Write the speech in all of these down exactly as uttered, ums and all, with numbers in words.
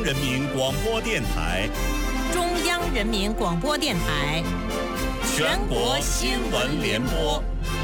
人民广播电台、 中央人民广播电台全国新闻联播。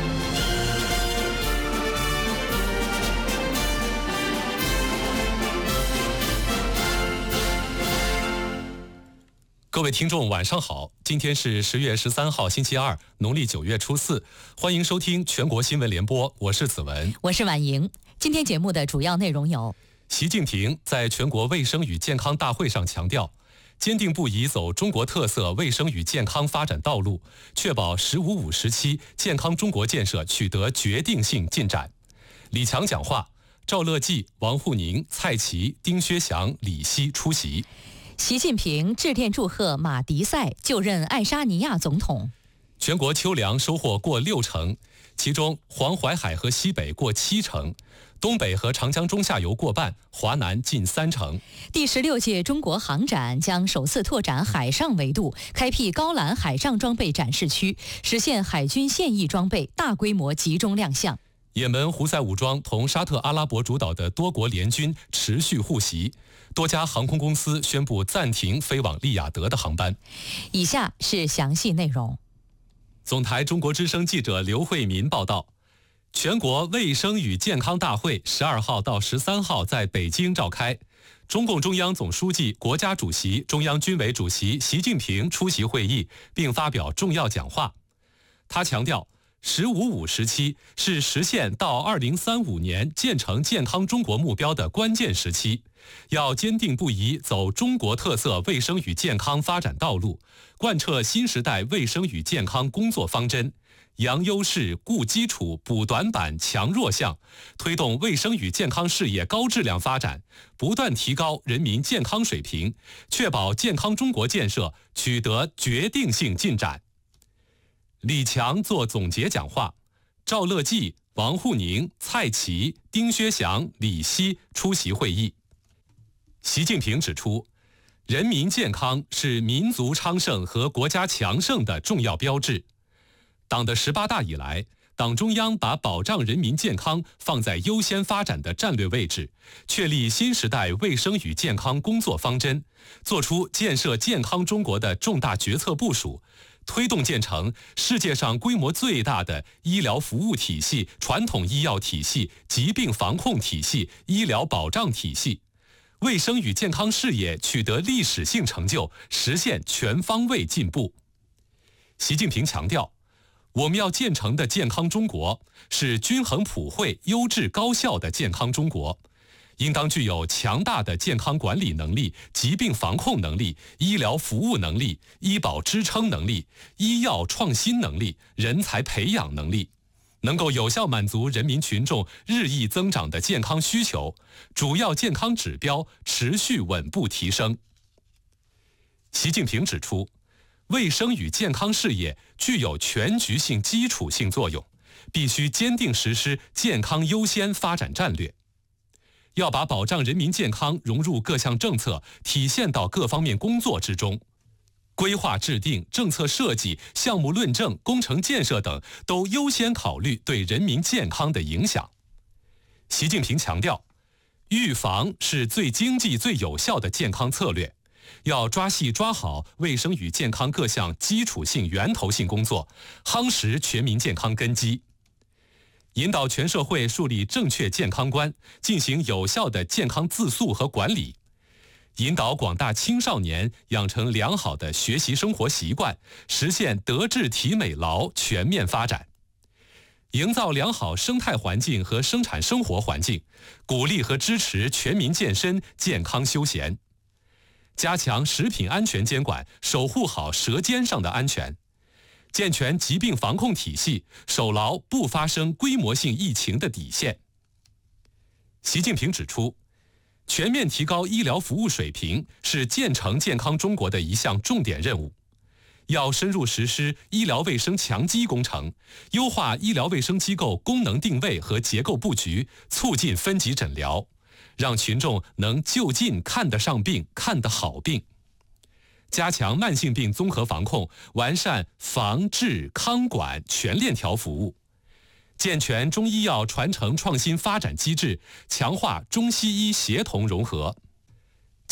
各位听众晚上好，今天是十月十三号星期二，农历九月初四，欢迎收听全国新闻联播，我是子文， 我是婉莹。今天节目的主要内容有： 习近平在全国卫生与健康大会上强调，坚定不移走中国特色卫生与健康发展道路，确保“十五五”时期健康中国建设取得决定性进展。李强讲话，赵乐际、王沪宁、蔡奇、丁薛祥、李希出席。 习近平致电祝贺马迪塞就任爱沙尼亚总统。 全国秋粮收获过六成，其中黄淮海和西北过七成，东北和长江中下游过半，华南近三成。 第十六届中国航展将首次拓展海上维度，开辟高栏海上装备展示区，实现海军现役装备大规模集中亮相。 也门胡塞武装同沙特阿拉伯主导的多国联军持续互袭，多家航空公司宣布暂停飞往利雅得的航班。 以下是详细内容。 总台中国之声记者刘慧民报道，全国卫生与健康大会十二号到十三号在北京召开，中共中央总书记、国家主席、中央军委主席习近平出席会议，并发表重要讲话。他强调，十五五时期是实现到二零三五年建成健康中国目标的关键时期，要坚定不移走中国特色卫生与健康发展道路，贯彻新时代卫生与健康工作方针，扬优势、固基础、补短板、强弱项，推动卫生与健康事业高质量发展，不断提高人民健康水平，确保健康中国建设取得决定性进展。李强作总结讲话，赵乐际、王沪宁、蔡奇、丁薛祥、李希出席会议。习近平指出，人民健康是民族昌盛和国家强盛的重要标志。党的十八大以来，党中央把保障人民健康放在优先发展的战略位置，确立新时代卫生与健康工作方针，作出建设健康中国的重大决策部署，推动建成世界上规模最大的医疗服务体系、传统医药体系、疾病防控体系、医疗保障体系，卫生与健康事业取得历史性成就，实现全方位进步。习近平强调，我们要建成的健康中国是均衡普惠、优质高效的健康中国，应当具有强大的健康管理能力、疾病防控能力、医疗服务能力、医保支撑能力、医药创新能力、人才培养能力，能够有效满足人民群众日益增长的健康需求，主要健康指标持续稳步提升。习近平指出，卫生与健康事业具有全局性基础性作用，必须坚定实施健康优先发展战略，要把保障人民健康融入各项政策，体现到各方面工作之中。规划制定、政策设计、项目论证、工程建设等都优先考虑对人民健康的影响。习近平强调，预防是最经济、最有效的健康策略，要抓细抓好卫生与健康各项基础性、源头性工作，夯实全民健康根基。引导全社会树立正确健康观，进行有效的健康自述和管理，引导广大青少年养成良好的学习生活习惯，实现德智体美劳全面发展，营造良好生态环境和生产生活环境，鼓励和支持全民健身、健康休闲，加强食品安全监管，守护好舌尖上的安全，健全疾病防控体系，守牢不发生规模性疫情的底线。习近平指出，全面提高医疗服务水平是建成健康中国的一项重点任务，要深入实施医疗卫生强基工程，优化医疗卫生机构功能定位和结构布局，促进分级诊疗，让群众能就近看得上病、看得好病。加强慢性病综合防控，完善防治康管全链条服务，健全中医药传承创新发展机制，强化中西医协同融合，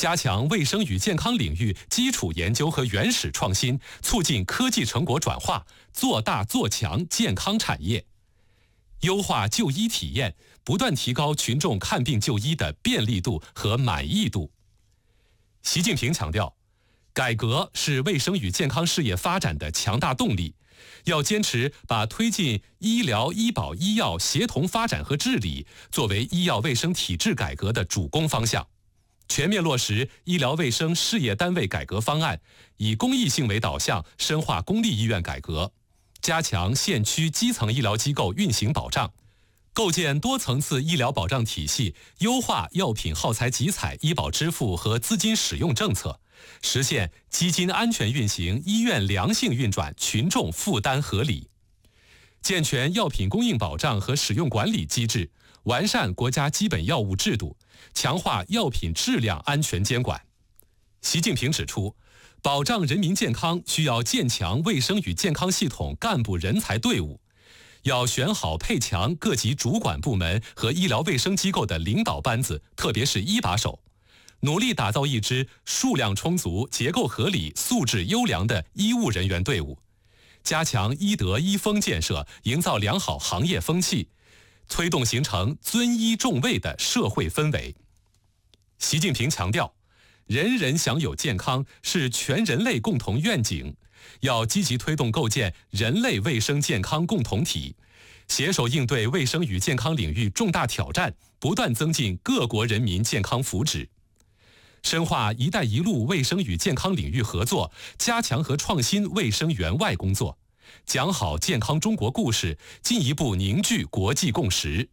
加强卫生与健康领域基础研究和原始创新，促进科技成果转化，做大做强健康产业；优化就医体验，不断提高群众看病就医的便利度和满意度。习近平强调，改革是卫生与健康事业发展的强大动力，要坚持把推进医疗、医保、医药协同发展和治理作为医药卫生体制改革的主攻方向，全面落实医疗卫生事业单位改革方案，以公益性为导向，深化公立医院改革，加强县区基层医疗机构运行保障，构建多层次医疗保障体系，优化药品耗材集采、医保支付和资金使用政策，实现基金安全运行、医院良性运转、群众负担合理。健全药品供应保障和使用管理机制，完善国家基本药物制度，强化药品质量安全监管。习近平指出，保障人民健康需要建强卫生与健康系统干部人才队伍，要选好配强各级主管部门和医疗卫生机构的领导班子，特别是一把手，努力打造一支数量充足、结构合理、素质优良的医务人员队伍，加强医德医风建设，营造良好行业风气，推动形成尊医重卫的社会氛围。习近平强调，人人享有健康是全人类共同愿景，要积极推动构建人类卫生健康共同体，携手应对卫生与健康领域重大挑战，不断增进各国人民健康福祉。深化“一带一路”卫生与健康领域合作，加强和创新卫生援外工作，讲好健康中国故事，进一步凝聚国际共识。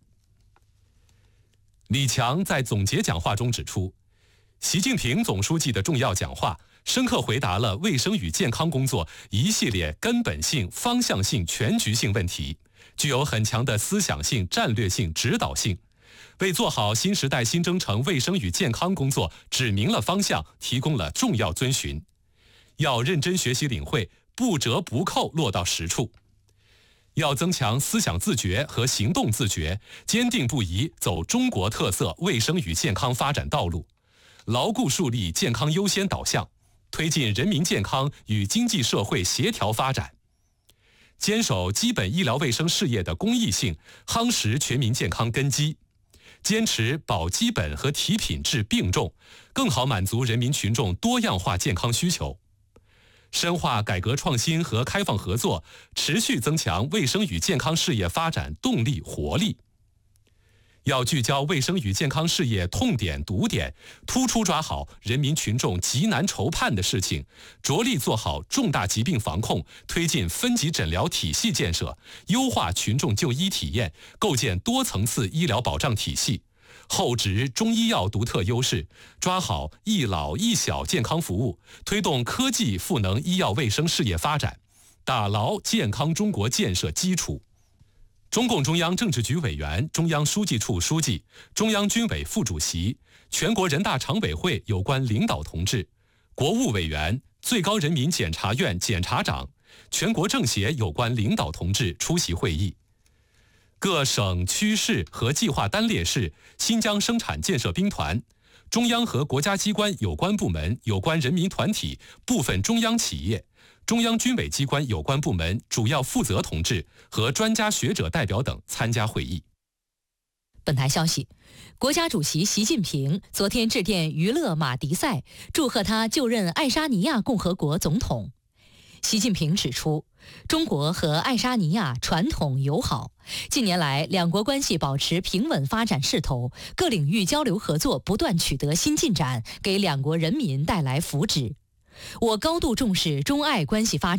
李强在总结讲话中指出，习近平总书记的重要讲话深刻回答了卫生与健康工作一系列根本性、方向性、全局性问题，具有很强的思想性、战略性、指导性，为做好新时代新征程卫生与健康工作指明了方向，提供了重要遵循。要认真学习领会，不折不扣落到实处。要增强思想自觉和行动自觉，坚定不移走中国特色卫生与健康发展道路，牢固树立健康优先导向，推进人民健康与经济社会协调发展。坚守基本医疗卫生事业的公益性，夯实全民健康根基，坚持保基本和提品质并重，更好满足人民群众多样化健康需求。深化改革创新和开放合作，持续增强卫生与健康事业发展动力活力。要聚焦卫生与健康事业痛点堵点，突出抓好人民群众急难愁盼的事情，着力做好重大疾病防控，推进分级诊疗体系建设，优化群众就医体验，构建多层次医疗保障体系，厚植中医药独特优势，抓好一老一小健康服务，推动科技赋能医药卫生事业发展，打牢健康中国建设基础。中共中央政治局委员、中央书记处书记、中央军委副主席、全国人大常委会有关领导同志、国务委员、最高人民检察院检察长、全国政协有关领导同志出席会议。各省区市和计划单列市新疆生产建设兵团、中央和国家机关有关部门、有关人民团体、部分中央企业、中央军委机关有关部门主要负责同志和专家学者代表等参加会议。 本台消息，国家主席习近平昨天致电娱乐马迪赛，祝贺他就任爱沙尼亚共和国总统。习近平指出，中国和爱沙尼亚传统友好，近年来两国关系保持平稳发展势头，各领域交流合作不断取得新进展，给两国人民带来福祉。我高度重视中爱关系发展。